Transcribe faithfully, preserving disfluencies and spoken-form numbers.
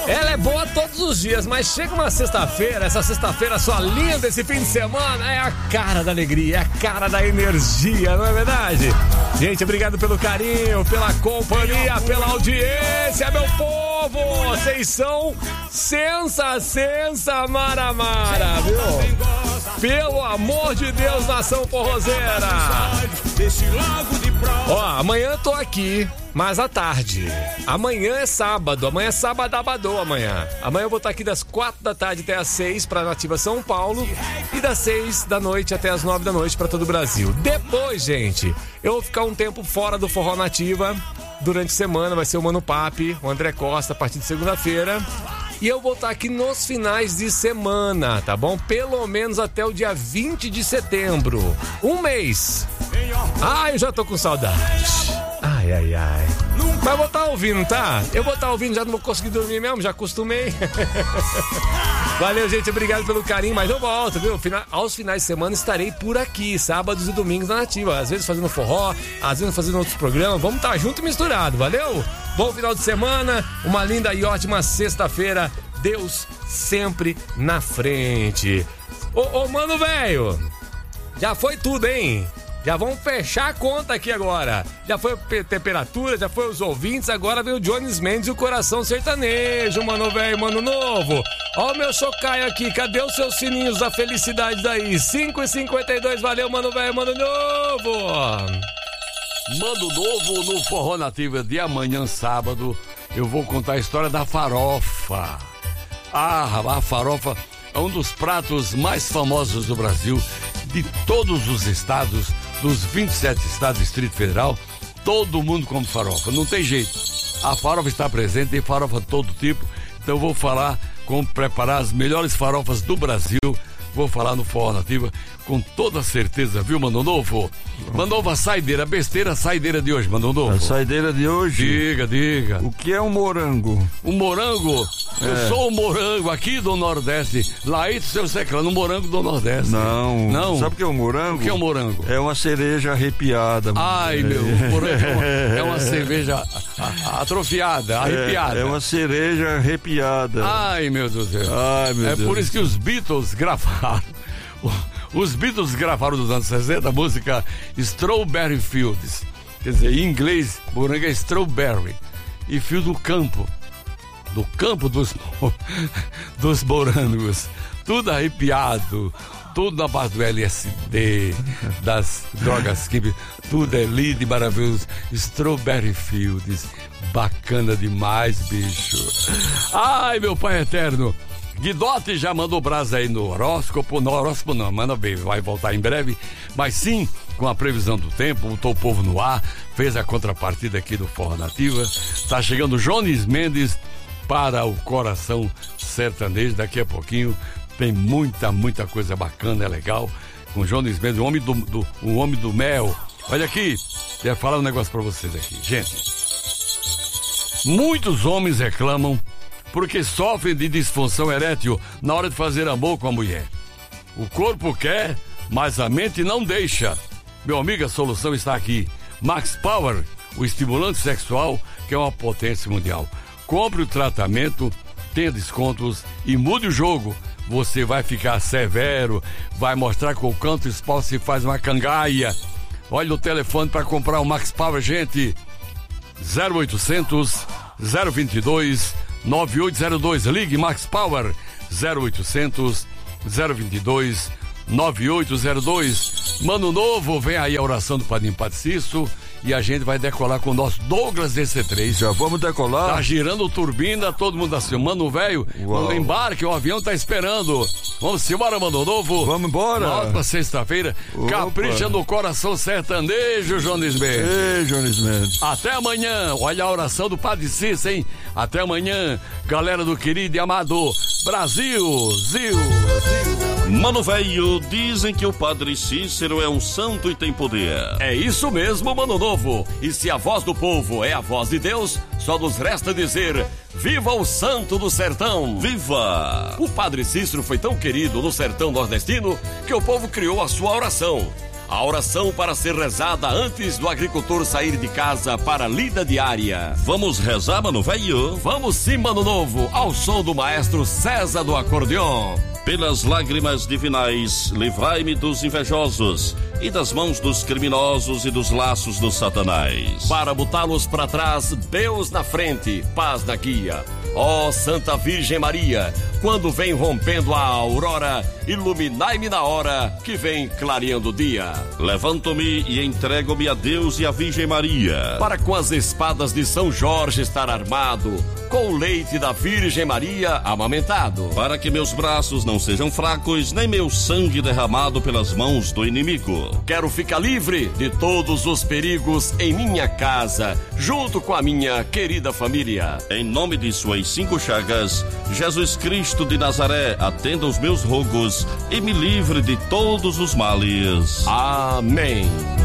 Ela é boa todos os dias, mas chega uma sexta-feira, essa sexta-feira só linda, esse fim de semana, é a cara da alegria, é a cara da energia, não é verdade? Gente, obrigado pelo carinho, pela companhia, pela audiência, meu povo! Vocês são sensa, sensa, mara, mara, viu? Pelo amor de Deus, nação forrozeira! Ó, amanhã eu tô aqui, mas à tarde. Amanhã é sábado, amanhã é sabadabadô amanhã. Amanhã eu vou estar aqui das quatro da tarde até as seis para Nativa São Paulo e das seis da noite até as nove da noite para todo o Brasil. Depois, gente, eu vou ficar um tempo fora do Forró Nativa. Durante a semana vai ser o Mano Papi, o André Costa a partir de segunda-feira. E eu vou estar aqui nos finais de semana, tá bom? Pelo menos até o dia vinte de setembro. Um mês. Ai, eu já tô com saudade. Ai, ai, ai. Mas vou estar ouvindo, tá? Eu vou estar ouvindo, já não vou conseguir dormir mesmo, já acostumei. Valeu, gente, obrigado pelo carinho, mas eu volto, viu? Final, aos finais de semana estarei por aqui, sábados e domingos na Nativa. Às vezes fazendo forró, às vezes fazendo outros programas. Vamos estar junto e misturado, valeu? Bom final de semana, uma linda e ótima sexta-feira. Deus sempre na frente. Ô, ô mano, velho, já foi tudo, hein? Já vamos fechar a conta aqui agora. Já foi a temperatura, já foi os ouvintes, agora veio o Jones Mendes e o Coração Sertanejo, mano velho, mano novo. Ó o meu chocaio aqui, cadê os seus sininhos da felicidade daí? cinco e cinquenta e dois, valeu, mano velho, mano novo. Mano novo no Forró Nativa de amanhã, sábado, eu vou contar a história da farofa. Ah, a farofa é um dos pratos mais famosos do Brasil, de todos os estados, dos vinte e sete estados do Distrito Federal, todo mundo come farofa, não tem jeito. A farofa está presente, tem farofa de todo tipo, então eu vou falar como preparar as melhores farofas do Brasil, vou falar no Forró Nativa com toda certeza, viu, Mano Novo? Mano Novo, a saideira, besteira, a saideira de hoje, Mano Novo. A saideira de hoje? Diga, diga. O que é um morango? Um morango? É. Eu sou o morango aqui do Nordeste, lá em seu seclano, no morango do Nordeste. Não. Não. Sabe o que é um morango? O que é um morango? É uma cereja arrepiada. Ai, meu, morango é uma cerveja atrofiada, arrepiada. É, é uma cereja arrepiada. Ai, meu Deus do céu. Ai, meu é Deus. por isso que os Beatles gravaram. Os Beatles gravaram nos anos sessenta a música Strawberry Fields. Quer dizer, em inglês, morango é strawberry. E fio do campo. Do campo dos, dos morangos. Tudo arrepiado. Tudo na base do L S D, das drogas químicas. Tudo é lindo e maravilhoso. Strawberry Fields. Bacana demais, bicho. Ai, meu pai eterno. Guidotti já mandou brasa aí no horóscopo, no horóscopo não, manda bem, vai voltar em breve, mas sim, com a previsão do tempo, botou o povo no ar, fez a contrapartida aqui do Forró Nativa, tá chegando Jones Mendes para o Coração Sertanejo, daqui a pouquinho tem muita, muita coisa bacana, é legal, com Jones Mendes, o homem do, do, o homem do mel. Olha aqui, quero falar um negócio pra vocês aqui, gente, muitos homens reclamam porque sofrem de disfunção erétil na hora de fazer amor com a mulher. O corpo quer, mas a mente não deixa. Meu amigo, a solução está aqui. Max Power, o estimulante sexual que é uma potência mundial. Compre o tratamento, tenha descontos e mude o jogo. Você vai ficar severo, vai mostrar que o canto espalha se faz uma cangaia. Olha o telefone para comprar o Max Power, gente. zero oitocentos, zero vinte e dois, nove oito zero dois. Ligue Max Power zero oitocentos, zero vinte e dois, nove oito zero dois. Mano Novo, vem aí a oração do Padrinho Patricício e a gente vai decolar com o nosso Douglas D C três. Já vamos decolar? Tá girando turbina, todo mundo assim, Mano velho, no embarque, o avião tá esperando. Vamos embora, Mano Novo. Vamos embora. Na ótima sexta-feira, capricha no Coração Sertanejo, Jones Mendes. Ei, Jones Mendes. Até amanhã, olha a oração do Padre Cícero, hein? Até amanhã, galera do querido e amado Brasil, Zil, Zil. Mano velho, dizem que o Padre Cícero é um santo e tem poder. É isso mesmo, Mano Novo. E se a voz do povo é a voz de Deus, só nos resta dizer: viva o santo do sertão! Viva! O Padre Cícero foi tão querido no sertão nordestino que o povo criou a sua oração. A oração para ser rezada antes do agricultor sair de casa para a lida diária. Vamos rezar, mano velho? Vamos sim, Mano Novo, ao som do maestro César do acordeon. Pelas lágrimas divinais, livrai-me dos invejosos e das mãos dos criminosos e dos laços do Satanás. Para botá-los para trás, Deus na frente, paz na guia. Ó Santa Virgem Maria, quando vem rompendo a aurora, iluminai-me na hora que vem clareando o dia. Levanto-me e entrego-me a Deus e a Virgem Maria, para com as espadas de São Jorge estar armado, com o leite da Virgem Maria amamentado, para que meus braços não sejam fracos, nem meu sangue derramado pelas mãos do inimigo. Quero ficar livre de todos os perigos em minha casa, junto com a minha querida família. Em nome de suas cinco chagas, Jesus Cristo de Nazaré, atenda os meus rogos e me livre de todos os males. Amém.